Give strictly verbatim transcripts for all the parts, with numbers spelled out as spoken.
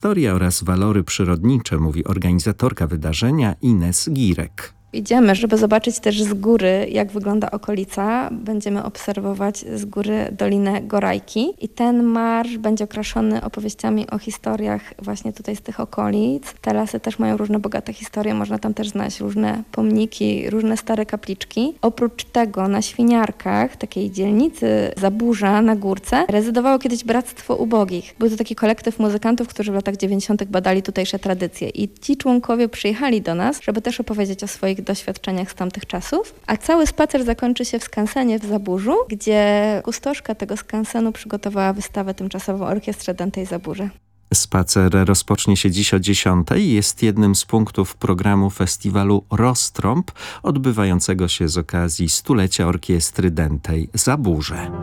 historia oraz walory przyrodnicze, mówi organizatorka wydarzenia Ines Girek. Idziemy, żeby zobaczyć też z góry, jak wygląda okolica. Będziemy obserwować z góry Dolinę Gorajki i ten marsz będzie okraszony opowieściami o historiach właśnie tutaj z tych okolic. Te lasy też mają różne bogate historie, można tam też znaleźć różne pomniki, różne stare kapliczki. Oprócz tego na Świniarkach, takiej dzielnicy Zaburza na Górce, rezydowało kiedyś Bractwo Ubogich. Był to taki kolektyw muzykantów, którzy w latach dziewięćdziesiątych badali tutejsze tradycje i ci członkowie przyjechali do nas, żeby też opowiedzieć o swoich doświadczeniach z tamtych czasów, a cały spacer zakończy się w skansenie w Zaburzu, gdzie kustoszka tego skansenu przygotowała wystawę tymczasową Orkiestrze Dętej Zaburze. Spacer rozpocznie się dziś o dziesiątej i jest jednym z punktów programu festiwalu Roztrąb, odbywającego się z okazji stulecia Orkiestry Dętej Zaburze.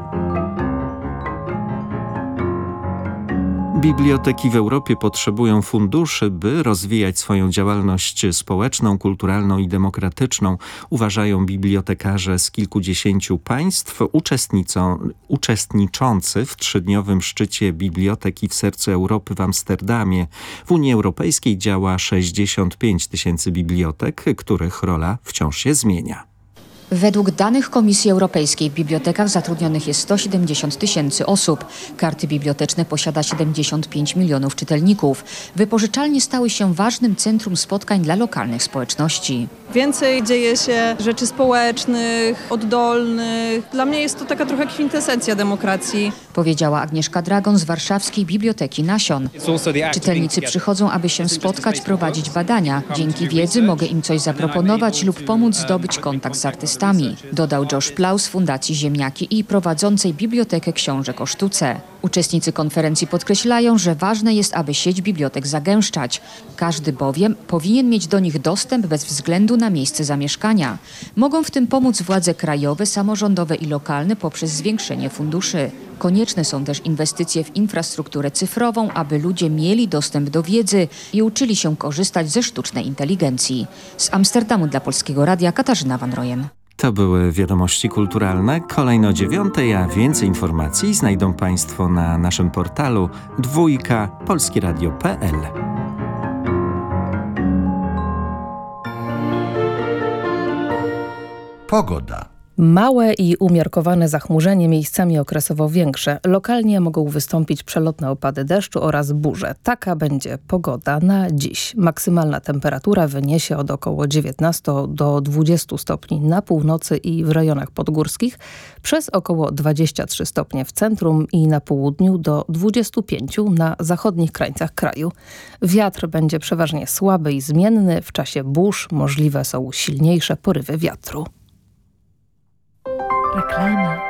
Biblioteki w Europie potrzebują funduszy, by rozwijać swoją działalność społeczną, kulturalną i demokratyczną, uważają bibliotekarze z kilkudziesięciu państw uczestniczący w trzydniowym szczycie Biblioteki w sercu Europy w Amsterdamie. W Unii Europejskiej działa sześćdziesiąt pięć tysięcy bibliotek, których rola wciąż się zmienia. Według danych Komisji Europejskiej w bibliotekach zatrudnionych jest sto siedemdziesiąt tysięcy osób. Karty biblioteczne posiada siedemdziesiąt pięć milionów czytelników. Wypożyczalnie stały się ważnym centrum spotkań dla lokalnych społeczności. Więcej dzieje się rzeczy społecznych, oddolnych. Dla mnie jest to taka trochę kwintesencja demokracji. Powiedziała Agnieszka Dragon z warszawskiej Biblioteki Nasion. Czytelnicy przychodzą, aby się spotkać, prowadzić badania. Dzięki wiedzy mogę im coś zaproponować lub pomóc zdobyć kontakt z artystami. Dodał Josh Plau z Fundacji Ziemniaki i prowadzącej Bibliotekę Książek o Sztuce. Uczestnicy konferencji podkreślają, że ważne jest, aby sieć bibliotek zagęszczać. Każdy bowiem powinien mieć do nich dostęp bez względu na miejsce zamieszkania. Mogą w tym pomóc władze krajowe, samorządowe i lokalne poprzez zwiększenie funduszy. Konieczne są też inwestycje w infrastrukturę cyfrową, aby ludzie mieli dostęp do wiedzy i uczyli się korzystać ze sztucznej inteligencji. Z Amsterdamu dla Polskiego Radia Katarzyna Van Rojem. To były wiadomości kulturalne. Kolejno dziewiątej, a więcej informacji znajdą Państwo na naszym portalu dwójka polskieradio kropka pe el. Pogoda. Małe i umiarkowane zachmurzenie, miejscami okresowo większe. Lokalnie mogą wystąpić przelotne opady deszczu oraz burze. Taka będzie pogoda na dziś. Maksymalna temperatura wyniesie od około dziewiętnaście do dwudziestu stopni na północy i w rejonach podgórskich, przez około dwadzieścia trzy stopnie w centrum i na południu do dwudziestu pięciu na zachodnich krańcach kraju. Wiatr będzie przeważnie słaby i zmienny. W czasie burz możliwe są silniejsze porywy wiatru. Reklama.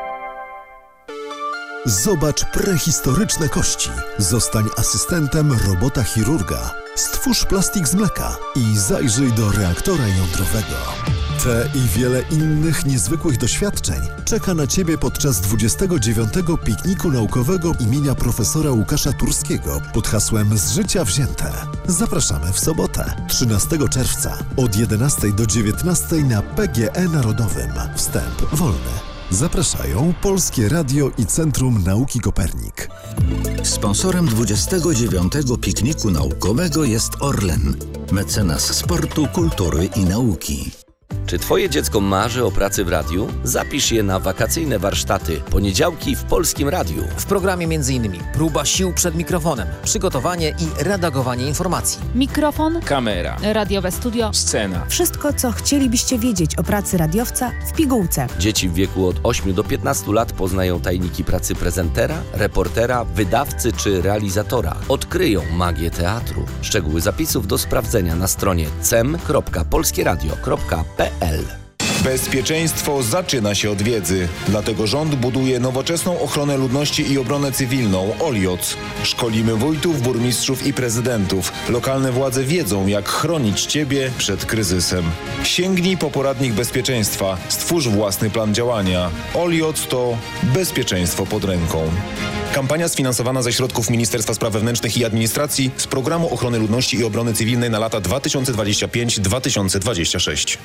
Zobacz prehistoryczne kości. Zostań asystentem robota chirurga. Stwórz plastik z mleka i zajrzyj do reaktora jądrowego. Te i wiele innych niezwykłych doświadczeń czeka na Ciebie podczas dwudziestego dziewiątego pikniku naukowego imienia profesora Łukasza Turskiego pod hasłem Z życia wzięte. Zapraszamy w sobotę, trzynastego czerwca od jedenastej do dziewiętnastej na P G E Narodowym. Wstęp wolny. Zapraszają Polskie Radio i Centrum Nauki Kopernik. Sponsorem dwudziestego dziewiątego pikniku naukowego jest Orlen, mecenas sportu, kultury i nauki. Czy Twoje dziecko marzy o pracy w radiu? Zapisz je na wakacyjne warsztaty poniedziałki w Polskim Radiu. W programie m.in. próba sił przed mikrofonem, przygotowanie i redagowanie informacji. Mikrofon, kamera, radiowe studio, scena. Wszystko, co chcielibyście wiedzieć o pracy radiowca w pigułce. Dzieci w wieku od ośmiu do piętnastu lat poznają tajniki pracy prezentera, reportera, wydawcy czy realizatora. Odkryją magię teatru. Szczegóły zapisów do sprawdzenia na stronie cem kropka polskieradio kropka pe el. Bezpieczeństwo zaczyna się od wiedzy. Dlatego rząd buduje nowoczesną ochronę ludności i obronę cywilną OLIOC. Szkolimy wójtów, burmistrzów i prezydentów. Lokalne władze wiedzą, jak chronić Ciebie przed kryzysem. Sięgnij po poradnik bezpieczeństwa. Stwórz własny plan działania. OLIOC to bezpieczeństwo pod ręką. Kampania sfinansowana ze środków Ministerstwa Spraw Wewnętrznych i Administracji z Programu Ochrony Ludności i Obrony Cywilnej na lata dwa tysiące dwudziesty piąty do dwa tysiące dwudziestego szóstego.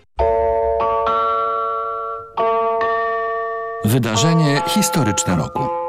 Wydarzenie historyczne roku.